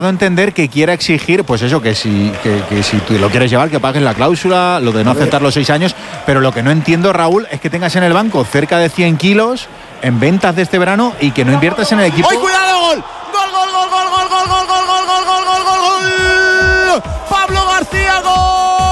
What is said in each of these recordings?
entender que quiera exigir, pues eso, que si tú lo quieres llevar, que pagues la cláusula, lo de no aceptar los 6 años, pero lo que no entiendo, Raúl, es que tengas en el banco cerca de 100 kilos en ventas de este verano y que no inviertas en el equipo. ¡Ay, cuidado! ¡Gol! ¡Gol, gol, gol, gol, gol, gol, gol, gol, gol, gol, gol, gol, gol, gol! ¡Pablo García, gol!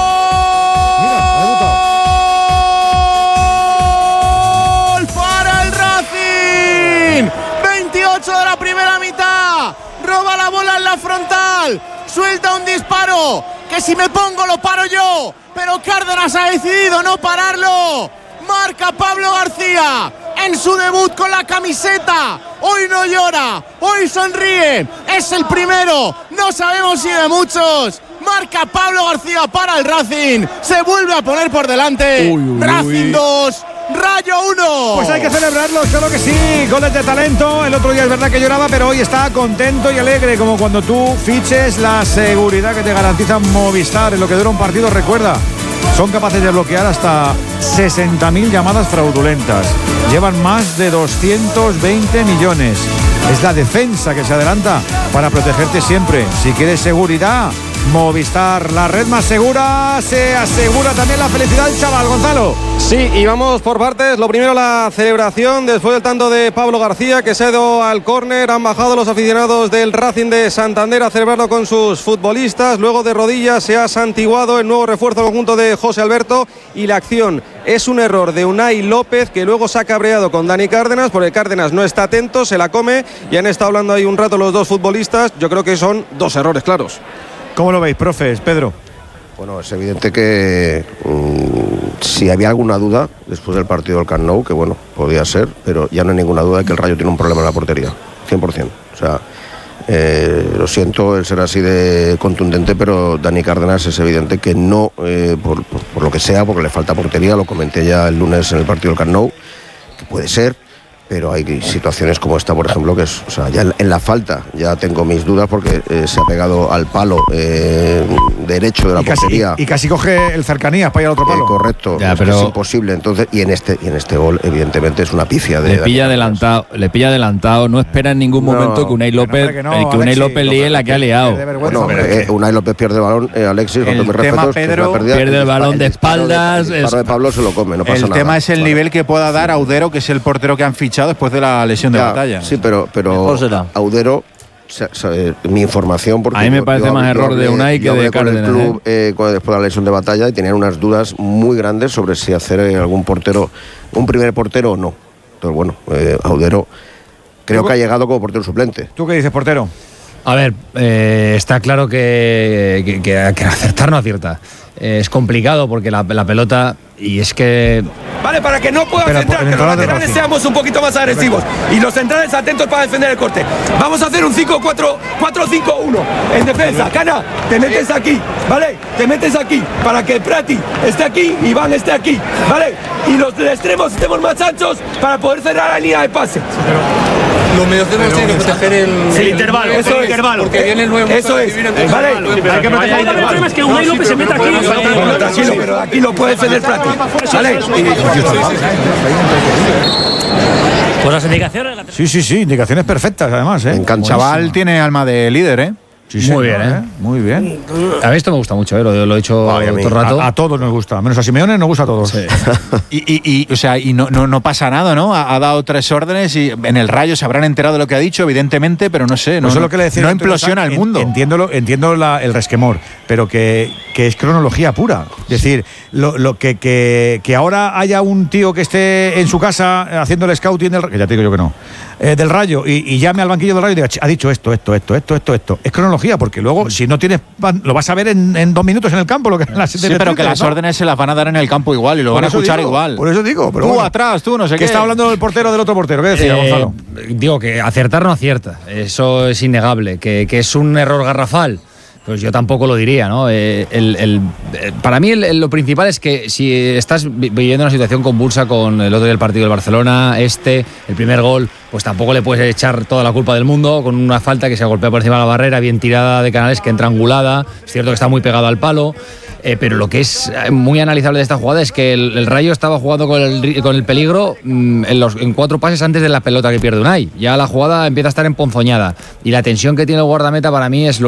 ¡Para el Racing! 28 de la primera mitad. Roba la bola en la frontal. Suelta un disparo que si me pongo lo paro yo. Pero Cárdenas ha decidido no pararlo. Marca Pablo García en su debut con la camiseta. Hoy no llora, hoy sonríe. Es el primero, no sabemos si de muchos. Marca Pablo García para el Racing. Se vuelve a poner por delante. Racing 2, Rayo 1. Pues hay que celebrarlos, claro que sí. Goles de talento. El otro día es verdad que lloraba, pero hoy está contento y alegre, como cuando tú fiches la seguridad que te garantiza Movistar en lo que dura un partido. Recuerda, son capaces de bloquear hasta 60.000 llamadas fraudulentas. Llevan más de 220 millones. Es la defensa que se adelanta para protegerte siempre. Si quieres seguridad, Movistar, la red más segura. Se asegura también la felicidad del chaval, Gonzalo. Sí, y vamos por partes. Lo primero, la celebración después del tanto de Pablo García, que se ha ido al córner. Han bajado los aficionados del Racing de Santander a celebrarlo con sus futbolistas. Luego de rodillas se ha santiguado el nuevo refuerzo conjunto de José Alberto. Y la acción es un error de Unai López, que luego se ha cabreado con Dani Cárdenas, porque Cárdenas no está atento, se la come. Y han estado hablando ahí un rato los dos futbolistas. Yo creo que son dos errores claros. ¿Cómo lo veis, profes? Pedro. Bueno, es evidente que si había alguna duda después del partido del Camp Nou, que bueno, podía ser, pero ya no hay ninguna duda de que el Rayo tiene un problema en la portería, 100%. O sea, lo siento el ser así de contundente, pero Dani Cárdenas es evidente que no, por lo que sea, porque le falta portería, lo comenté ya el lunes en el partido del Camp Nou, que puede ser. Pero hay situaciones como esta, por ejemplo, que es, o sea, ya en la falta ya tengo mis dudas porque se ha pegado al palo derecho de la portería. Y casi coge el cercanías para ir al otro palo. Correcto, ya, pero es imposible. Entonces, y en este gol, evidentemente, es una pifia. Le pilla adelantado, no espera en ningún momento que Unai López, líe la que ha liado. Bueno, Unai López pierde el balón, Alexis, con todos mis respetos, Pedro, pierde el balón de espaldas. El disparo de Pablo se lo come, no pasa nada. El tema es el nivel que pueda dar Audero, que es el portero que han fichado después de la lesión de Batalla. Sí, pero Audero, mi información, porque a mí me parece más error de Unai que de Cárdenas. El club después de la lesión de Batalla, y tenían unas dudas muy grandes sobre si hacer algún portero, un primer portero o no. Entonces, bueno, Audero creo que ha llegado como portero suplente. ¿Tú qué dices, portero? A ver, está claro que acertar no acierta. Es complicado porque la pelota, y es que... Vale, para que no puedan centrar, que los laterales seamos un poquito más agresivos y los centrales atentos para defender el corte. Vamos a hacer un 4-5-1 en defensa. Cana, te metes aquí, ¿vale? Te metes aquí para que Prati esté aquí y Iván esté aquí, ¿vale? Y los extremos estemos más anchos para poder cerrar la línea de pase. Los medios tienen que proteger el intervalo, eso es intervalo. Porque viene el nuevo. Eso es, ¿vale? Hay que proteger el intervalo. El problema es que Unai López se meta aquí. Tranquilo, pero aquí lo puede defender Prati. ¿Vale? Pues las indicaciones. Sí, indicaciones perfectas, además. Chaval tiene alma de líder, ¿eh? Sí, muy bien, muy bien. A mí esto me gusta mucho, lo he hecho todo el rato. A todos nos gusta, menos a Simeone nos gusta a todos. Sí. y no pasa nada, ¿no? Ha dado 3 órdenes y en el Rayo se habrán enterado de lo que ha dicho, evidentemente, pero no sé, no, es lo que le decía, no implosiona el mundo. Entiendo el resquemor, pero que es cronología pura. Es decir, que ahora haya un tío que esté en su casa haciendo el scouting que ya te digo yo que no, del Rayo, y llame al banquillo del Rayo y diga, ha dicho esto. Es cronología, porque luego, si no tienes, lo vas a ver en 2 minutos en el campo. Pero que las órdenes se las van a dar en el campo igual y lo van a escuchar igual. Por eso digo. Pero tú atrás, tú no sé qué. ¿Qué está hablando del portero del otro portero? ¿Qué decía, Gonzalo? Digo que acertar no acierta. Eso es innegable. Que es un error garrafal, pues yo tampoco lo diría, ¿no? Para mí lo principal es que si estás viviendo una situación convulsa con el otro día el partido del Barcelona, el primer gol, pues tampoco le puedes echar toda la culpa del mundo con una falta que se golpea por encima de la barrera, bien tirada de Canales, que entra angulada. Es cierto que está muy pegado al palo. Pero lo que es muy analizable de esta jugada es que el Rayo estaba jugando con el peligro en 4 pases antes de la pelota que pierde Unai. Ya la jugada empieza a estar emponzoñada y la tensión que tiene el guardameta para mí es lo